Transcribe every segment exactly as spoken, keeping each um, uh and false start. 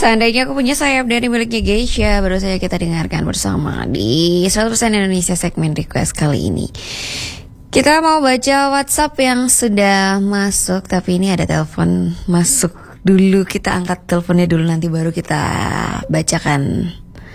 Seandainya aku punya sayap dari miliknya Geisha, baru saja kita dengarkan bersama di seratus persen Indonesia segmen request kali ini. Kita mau baca WhatsApp yang sudah masuk, tapi ini ada telepon masuk dulu. Kita angkat teleponnya dulu, nanti baru kita bacakan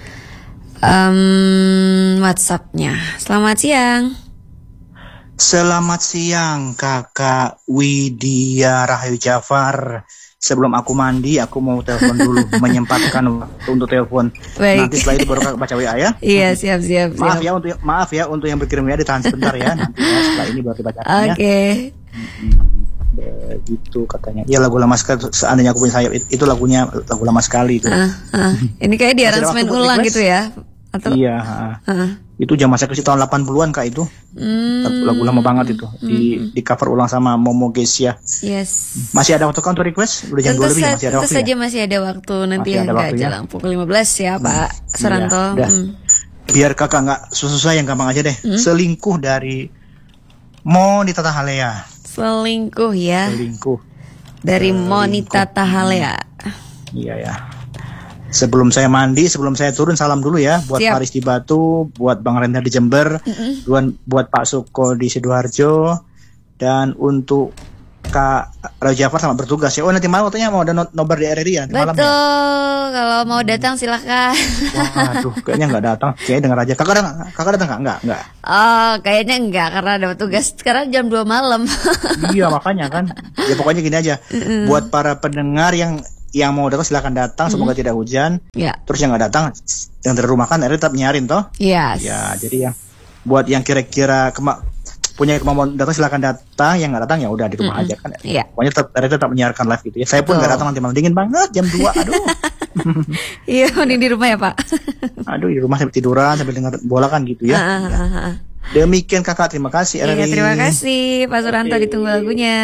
um, WhatsApp-nya. Selamat siang. Selamat siang Kakak Widya Rahayu Jafar. Sebelum aku mandi, aku mau telepon dulu, menyempatkan waktu untuk telepon. Baik. Nanti setelah itu baru Kakak baca W A ya. Iya, siap siap. Maaf siap. ya untuk maaf ya untuk yang berkirim W A, ditahan sebentar ya. Nanti ya, setelah ini baru dibacakan ya. Oke. Okay. Hmm, begitu katanya. Ya lagu lama sekali. Seandainya aku punya sayap, itu lagunya lagu lama sekali itu. Uh, uh. Ini kayak di aransemen ulang gitu ya? Atau? Iya. Uh. Itu jam masa kecil tahun delapan puluhan Kak itu. Hmm. Lagu lama banget itu. Di di cover ulang sama Momo Geisha. Yes. Masih ada waktu kan untuk request? Udah jam dua lebih, masih ada waktu saja ya? masih ada waktu. Nanti masih yang nggak ya? jelang pukul lima belas ya, Pak hmm. Suranto. Iya, hmm. Biar Kakak nggak susah-susah, yang gampang aja deh. Hmm? Selingkuh dari Monita Tahalea. Selingkuh ya. Selingkuh. Dari Selingkuh. Monita Tahalea. Iya ya. Sebelum saya mandi, sebelum saya turun, salam dulu ya buat Siap. Paris di Batu, buat Bang Renda di Jember, mm-hmm. buat, buat Pak Suko di Sidoarjo, dan untuk Kak Raja Jafar sama bertugas ya. Oh nanti malam katanya mau ada no- nobar di R R I ya? Betul, malamnya. Kalau mau datang silakan. Waduh, kayaknya nggak datang. Kayaknya dengar aja. Kakak datang, kakak datang nggak? Nggak, nggak. Oh, kayaknya enggak karena ada tugas sekarang jam dua malam. Iya makanya kan. Ya pokoknya gini aja. Mm-hmm. Buat para pendengar yang yang mau datang silakan datang, semoga mm-hmm. tidak hujan. Ya. Terus yang nggak datang, yang dari rumah kan, tetap nyarin toh. Yes. Ya, jadi yang buat yang kira-kira kema- punya kemampuan datang silakan datang, yang nggak datang ya udah di rumah mm-hmm. aja kan. Iya. Pokoknya tetap tetap menyiarkan live gitu ya. Saya pun nggak datang nanti malam, dingin banget jam dua, aduh. Iya, mending di rumah ya Pak. Aduh, di rumah sambil tiduran sambil dengar bola kan gitu ya. Uh, uh, uh. Demikian Kakak, terima kasih. Iya, terima kasih Pak Suranto, okay. Ditunggu lagunya.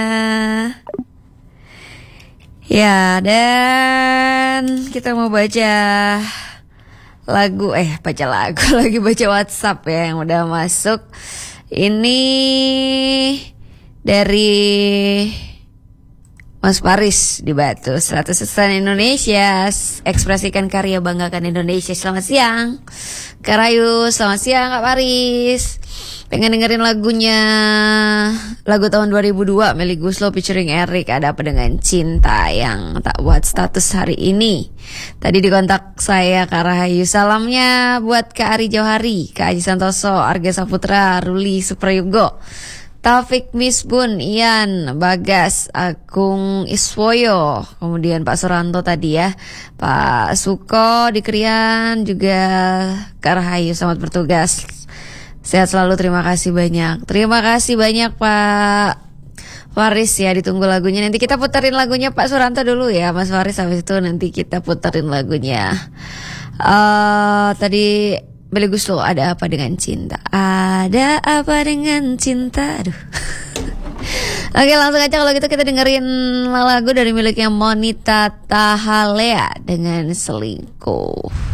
Ya, dan kita mau baca lagu, eh baca lagu lagi, baca WhatsApp ya yang udah masuk. Ini dari Mas Paris di Batu, seratus persen Indonesia, ekspresikan karya, banggakan Indonesia. Selamat siang Kak Rayu, selamat siang Kak Paris. Pengen dengerin lagunya, lagu tahun dua ribu dua Melly Goeslaw featuring Eric, Ada Apa Dengan Cinta, yang tak buat status hari ini. Tadi di kontak saya Kak Rahayu. Salamnya buat Kak Ari Jauhari, Kak Aji Santoso, Arga Saputra, Ruli Suprayugo, Taufik Misbun, Ian, Bagas, Agung Iswoyo, kemudian Pak Suranto tadi ya, Pak Suko di Krian, juga Kak Rahayu, selamat bertugas. Sehat selalu, terima kasih banyak. Terima kasih banyak Pak Faris ya, ditunggu lagunya. Nanti kita puterin lagunya Pak Suranto dulu ya Mas Faris, habis itu nanti kita puterin lagunya. Uh, tadi Melly Goeslaw, Ada Apa Dengan Cinta. Ada apa dengan cinta? Aduh. Oke, langsung aja kalau gitu kita dengerin lagu dari miliknya Monita Tahalea dengan Selingkuh.